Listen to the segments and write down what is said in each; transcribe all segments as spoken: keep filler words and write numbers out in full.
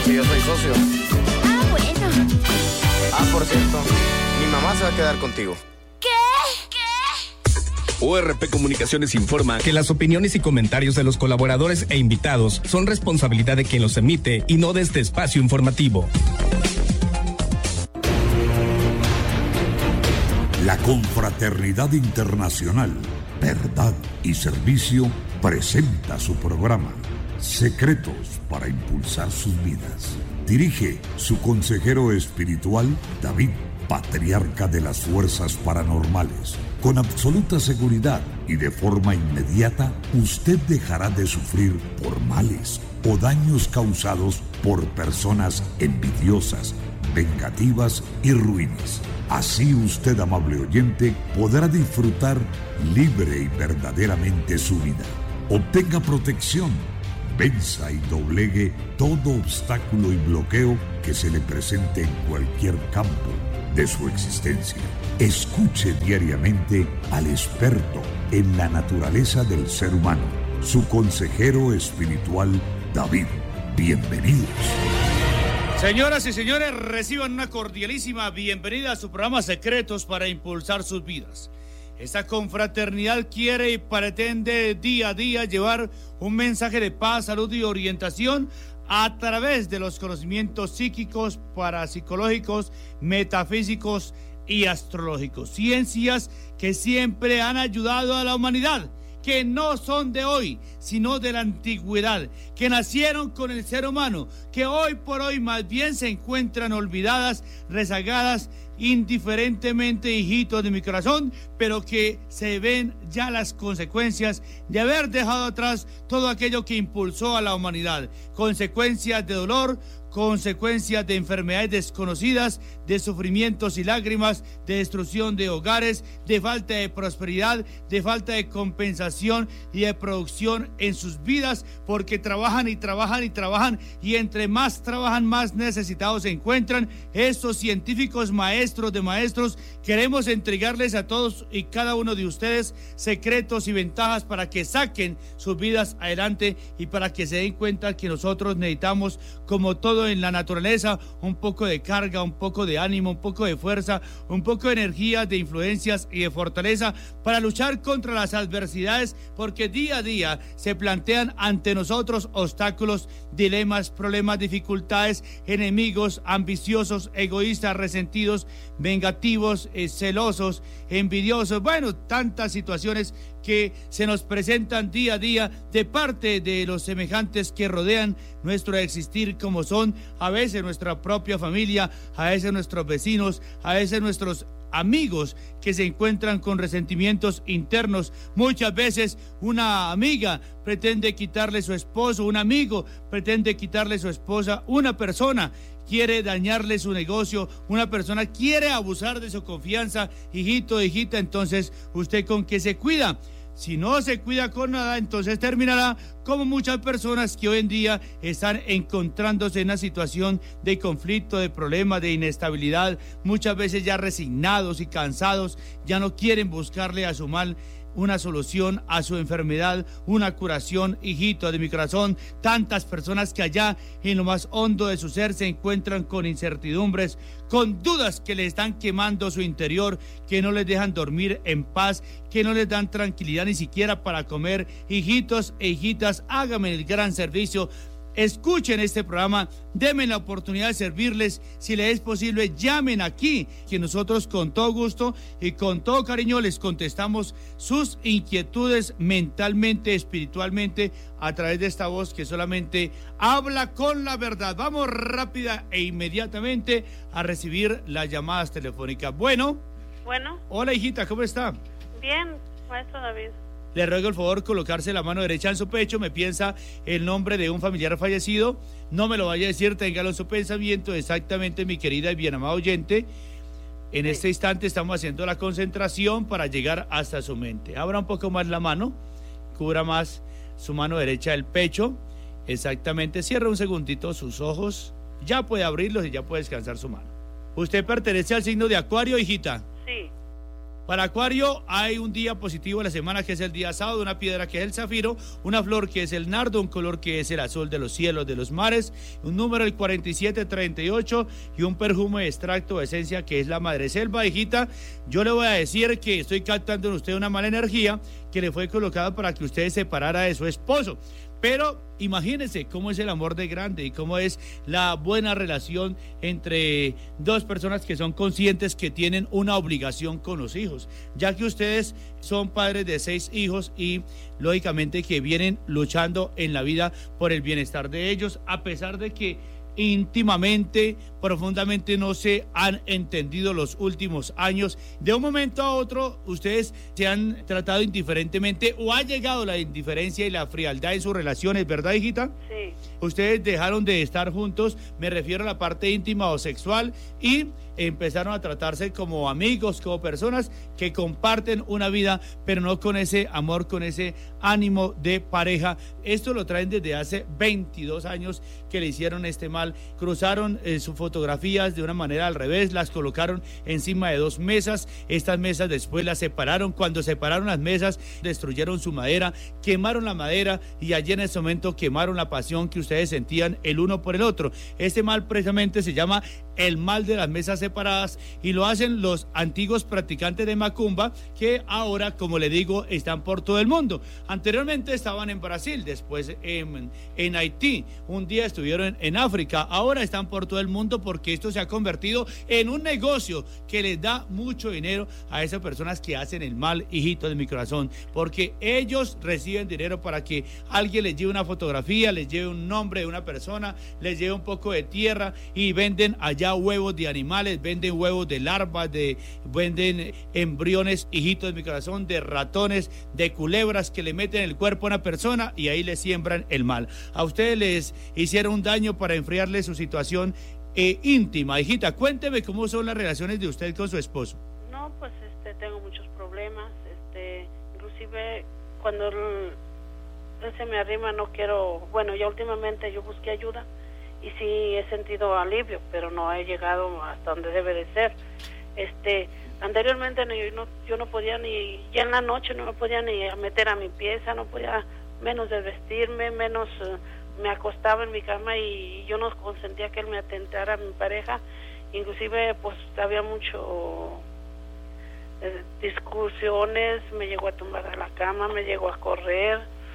Que yo soy socio. Ah, bueno. Ah, por cierto, mi mamá se va a quedar contigo. ¿Qué? ¿Qué? O R P Comunicaciones informa que las opiniones y comentarios de los colaboradores e invitados son responsabilidad de quien los emite y no de este espacio informativo. La Confraternidad Internacional, Verdad y Servicio presenta su programa Secretos para Impulsar Sus Vidas. Dirige su consejero espiritual, David, patriarca de las fuerzas paranormales. Con absoluta seguridad y de forma inmediata, usted dejará de sufrir por males o daños causados por personas envidiosas, vengativas y ruines. Así usted, amable oyente, podrá disfrutar libre y verdaderamente su vida. Obtenga protección, venza y doblegue todo obstáculo y bloqueo que se le presente en cualquier campo de su existencia. Escuche diariamente al experto en la naturaleza del ser humano, su consejero espiritual, David. Bienvenidos. Señoras y señores, reciban una cordialísima bienvenida a su programa Secretos para Impulsar Sus Vidas. Esta confraternidad quiere y pretende día a día llevar un mensaje de paz, salud y orientación a través de los conocimientos psíquicos, parapsicológicos, metafísicos y astrológicos. Ciencias que siempre han ayudado a la humanidad, que no son de hoy, sino de la antigüedad, que nacieron con el ser humano, que hoy por hoy más bien se encuentran olvidadas, rezagadas, indiferentemente, hijitos de mi corazón, pero que se ven ya las consecuencias de haber dejado atrás todo aquello que impulsó a la humanidad, consecuencias de dolor, consecuencias de enfermedades desconocidas, de sufrimientos y lágrimas, de destrucción de hogares, de falta de prosperidad, de falta de compensación y de producción en sus vidas, porque trabajan y trabajan y trabajan, y entre más trabajan, más necesitados se encuentran. Estos científicos maestros de maestros, queremos entregarles a todos y cada uno de ustedes secretos y ventajas para que saquen sus vidas adelante y para que se den cuenta que nosotros necesitamos, como todo en la naturaleza, un poco de carga, un poco de ánimo, un poco de fuerza, un poco de energía, de influencias y de fortaleza para luchar contra las adversidades, porque día a día se plantean ante nosotros obstáculos, dilemas, problemas, dificultades, enemigos, ambiciosos, egoístas, resentidos, vengativos, eh, celosos, envidiosos, bueno, tantas situaciones que se nos presentan día a día de parte de los semejantes que rodean nuestro existir, como son a veces nuestra propia familia, a veces nuestros vecinos, a veces nuestros amigos que se encuentran con resentimientos internos. Muchas veces una amiga pretende quitarle su esposo, un amigo pretende quitarle su esposa, una persona quiere dañarle su negocio, una persona quiere abusar de su confianza. Hijito, hijita, entonces, ¿usted con qué se cuida? Si no se cuida con nada, entonces terminará como muchas personas que hoy en día están encontrándose en una situación de conflicto, de problema, de inestabilidad, muchas veces ya resignados y cansados, ya no quieren buscarle a su mal una solución, a su enfermedad, una curación. Hijito de mi corazón, tantas personas que allá en lo más hondo de su ser se encuentran con incertidumbres, con dudas que le están quemando su interior, que no les dejan dormir en paz, que no les dan tranquilidad ni siquiera para comer. Hijitos e hijitas, háganme el gran servicio. Escuchen este programa, denme la oportunidad de servirles. Si les es posible, llamen aquí, que nosotros con todo gusto y con todo cariño les contestamos sus inquietudes mentalmente, espiritualmente, a través de esta voz que solamente habla con la verdad. Vamos rápida e inmediatamente a recibir las llamadas telefónicas. Bueno. Bueno. Hola, hijita, ¿cómo está? Bien, maestro David. Le ruego el favor colocarse la mano derecha en su pecho, me piensa el nombre de un familiar fallecido, no me lo vaya a decir, téngalo en su pensamiento exactamente, mi querida y bien amada oyente. En sí. Este instante estamos haciendo la concentración para llegar hasta su mente. Abra un poco más la mano, cubra más su mano derecha del pecho, exactamente, cierra un segundito sus ojos, ya puede abrirlos y ya puede descansar su mano. ¿Usted pertenece al signo de Acuario, hijita? Sí. Para Acuario hay un día positivo de la semana que es el día sábado, una piedra que es el zafiro, una flor que es el nardo, un color que es el azul de los cielos, de los mares, un número el cuarenta y siete treinta y ocho y un perfume extracto de esencia que es la madreselva. Hijita, yo le voy a decir que estoy captando en usted una mala energía que le fue colocada para que usted se separara de su esposo. Pero imagínense cómo es el amor de grande y cómo es la buena relación entre dos personas que son conscientes que tienen una obligación con los hijos, ya que ustedes son padres de seis hijos y lógicamente que vienen luchando en la vida por el bienestar de ellos, a pesar de que íntimamente, profundamente no se han entendido los últimos años. De un momento a otro, ustedes se han tratado indiferentemente o ha llegado la indiferencia y la frialdad en sus relaciones, ¿verdad, hijita? Sí. Ustedes dejaron de estar juntos, me refiero a la parte íntima o sexual, y empezaron a tratarse como amigos, como personas que comparten una vida, pero no con ese amor, con ese ánimo de pareja. Esto lo traen desde hace veintidós años que le hicieron este mal. Cruzaron eh, sus fotografías de una manera al revés, las colocaron encima de dos mesas. Estas mesas después las separaron. Cuando separaron las mesas, destruyeron su madera, quemaron la madera y allí en ese momento quemaron la pasión que ustedes sentían el uno por el otro. Este mal precisamente se llama el mal de las mesas separadas y lo hacen los antiguos practicantes de Macumba, que ahora, como le digo, están por todo el mundo. Anteriormente estaban en Brasil, después en, en Haití, un día estuvieron en, en África, ahora están por todo el mundo porque esto se ha convertido en un negocio que les da mucho dinero a esas personas que hacen el mal, hijito de mi corazón, porque ellos reciben dinero para que alguien les lleve una fotografía, les lleve un nombre de una persona, les lleve un poco de tierra y venden allá huevos de animales, venden huevos de larvas, de, venden embriones, hijitos de mi corazón, de ratones, de culebras que le meten en el cuerpo a una persona y ahí le siembran el mal. A ustedes les hicieron un daño para enfriarle su situación eh, íntima. Hijita, cuénteme cómo son las relaciones de usted con su esposo. No, pues este, tengo muchos problemas, este, inclusive cuando él, él se me arrima no quiero, bueno, ya últimamente yo busqué ayuda y sí he sentido alivio, pero no he llegado hasta donde debe de ser. Este, anteriormente no, yo, no, yo no podía ni, ya en la noche no me podía ni meter a mi pieza, no podía menos de vestirme, menos uh, me acostaba en mi cama y yo no consentía que él me atentara a mi pareja. Inclusive pues había mucho eh, discusiones, me llegó a tumbar a la cama, me llegó a correr,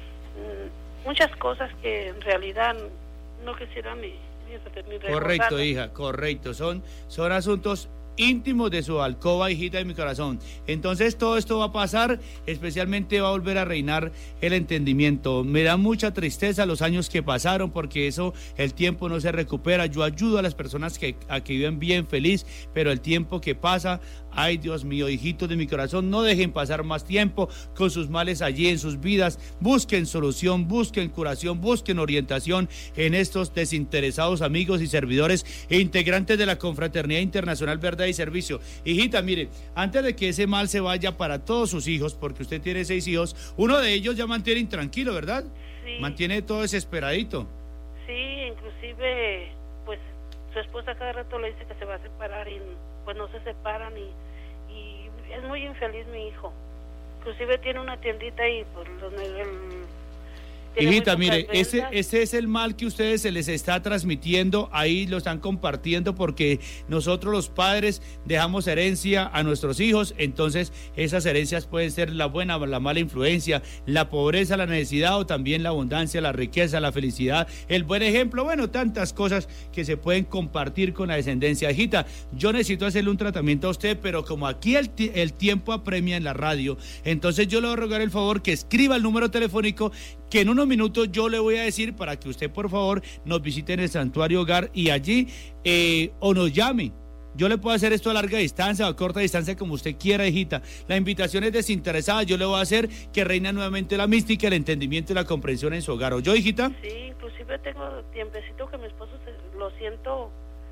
mm, muchas cosas que en realidad no quisiera ni, ni, ni correcto, hija, correcto, son, son asuntos íntimos de su alcoba, hijita de mi corazón. Entonces todo esto va a pasar, especialmente va a volver a reinar el entendimiento. Me da mucha tristeza los años que pasaron, porque eso, el tiempo no se recupera. Yo ayudo a las personas que, a que viven bien, feliz, pero el tiempo que pasa, ay Dios mío, hijitos de mi corazón, no dejen pasar más tiempo con sus males allí en sus vidas. Busquen solución, busquen curación, busquen orientación en estos desinteresados amigos y servidores e integrantes de la Confraternidad Internacional Verdad y Servicio. Hijita, mire, antes de que ese mal se vaya para todos sus hijos, porque usted tiene seis hijos, uno de ellos ya mantiene intranquilo, ¿verdad? Sí. Mantiene todo desesperadito. Sí, inclusive, pues, su esposa cada rato le dice que se va a separar y pues no se separan y, y es muy infeliz mi hijo. Inclusive tiene una tiendita y pues los el, hijita, mire, ese, ese es el mal que ustedes se les está transmitiendo, ahí lo están compartiendo porque nosotros los padres dejamos herencia a nuestros hijos, entonces esas herencias pueden ser la buena o la mala influencia, la pobreza, la necesidad o también la abundancia, la riqueza, la felicidad, el buen ejemplo, bueno, tantas cosas que se pueden compartir con la descendencia. Hijita, yo necesito hacerle un tratamiento a usted, pero como aquí el, el tiempo apremia en la radio, entonces yo le voy a rogar el favor que escriba el número telefónico que en unos minutos yo le voy a decir para que usted por favor nos visite en el Santuario Hogar y allí eh, o nos llame. Yo le puedo hacer esto a larga distancia o a corta distancia como usted quiera, hijita. La invitación es desinteresada, yo le voy a hacer que reina nuevamente la mística, el entendimiento y la comprensión en su hogar. ¿O yo, hijita? Sí, inclusive tengo tiempecito que mi esposo se, lo siento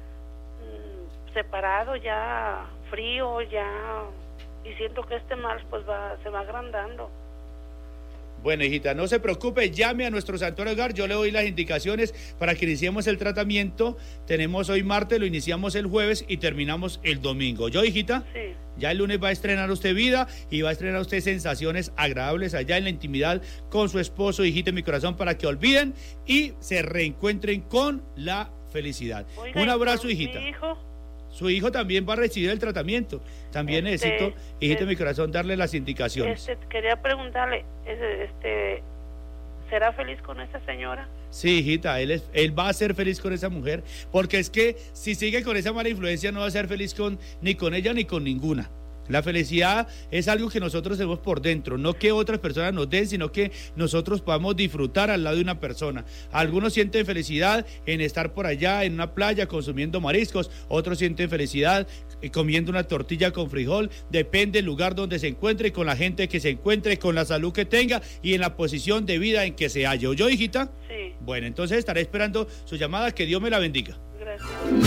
mmm, separado, ya frío, ya, y siento que este mal pues va, se va agrandando. Bueno, hijita, no se preocupe, llame a nuestro santuario hogar, yo le doy las indicaciones para que iniciemos el tratamiento. Tenemos hoy martes, lo iniciamos el jueves y terminamos el domingo. ¿Yo, hijita? Sí. Ya el lunes va a estrenar usted vida y va a estrenar usted sensaciones agradables allá en la intimidad con su esposo, hijita, en mi corazón, para que olviden y se reencuentren con la felicidad. Oiga, un abrazo, ¿y hijita. mi hijo? Su hijo también va a recibir el tratamiento. También Este, necesito, hijita, en mi este, corazón, darle las indicaciones. Este, quería preguntarle, este, ¿será feliz con esta señora? Sí, hijita, él, es, él va a ser feliz con esa mujer, porque es que si sigue con esa mala influencia no va a ser feliz con, ni con ella ni con ninguna. La felicidad es algo que nosotros tenemos por dentro, no que otras personas nos den, sino que nosotros podamos disfrutar al lado de una persona. Algunos sienten felicidad en estar por allá en una playa consumiendo mariscos, otros sienten felicidad comiendo una tortilla con frijol, depende del lugar donde se encuentre, con la gente que se encuentre, con la salud que tenga y en la posición de vida en que se halle. ¿Oyó, hijita? Sí. Bueno, entonces estaré esperando su llamada, que Dios me la bendiga. Gracias.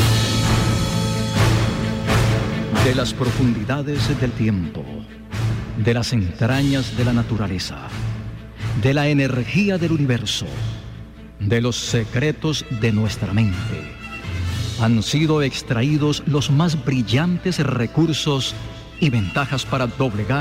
De las profundidades del tiempo, de las entrañas de la naturaleza, de la energía del universo, de los secretos de nuestra mente, han sido extraídos los más brillantes recursos y ventajas para doblegar